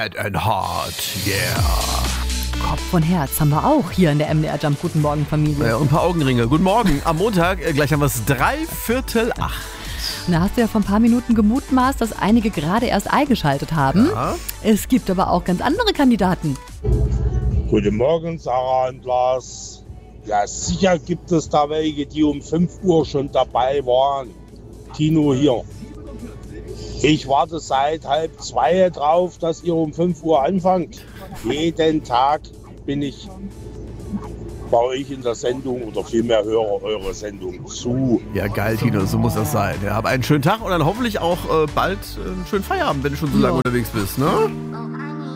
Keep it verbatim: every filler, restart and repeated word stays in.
Head and Heart, yeah. Kopf und Herz haben wir auch hier in der M D R Jump. Guten Morgen, Familie. Ja, und ein paar Augenringe. Guten Morgen. Am Montag, äh, gleich haben wir es drei Viertel acht. Und da hast du ja vor ein paar Minuten gemutmaßt, dass einige gerade erst eingeschaltet haben. Ja. Es gibt aber auch ganz andere Kandidaten. Guten Morgen, Sarah und Lars. Ja, sicher gibt es da welche, die um fünf Uhr schon dabei waren. Tino hier. Ich warte seit halb zwei drauf, dass ihr um fünf Uhr anfangt. Jeden Tag bin ich bei euch in der Sendung oder vielmehr höre eure Sendung zu. Ja, geil, Tino, so muss das sein. Ja, hab einen schönen Tag und dann hoffentlich auch äh, bald äh, einen schönen Feierabend, wenn du schon so lange Ja. unterwegs bist, ne?